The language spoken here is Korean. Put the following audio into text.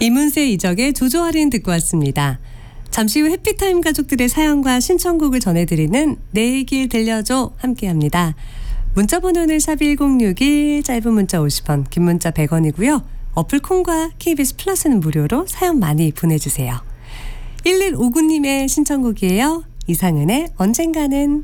이문세 이적의 조조할인 듣고 왔습니다. 잠시 후 해피타임 가족들의 사연과 신청곡을 전해드리는 내 얘길 들려줘 함께합니다. 문자 번호는 샵1061, 짧은 문자 50원, 긴 문자 100원이고요. 어플 콩과 KBS 플러스는 무료로 사연 많이 보내주세요. 1159님의 신청곡이에요. 이상은의 언젠가는.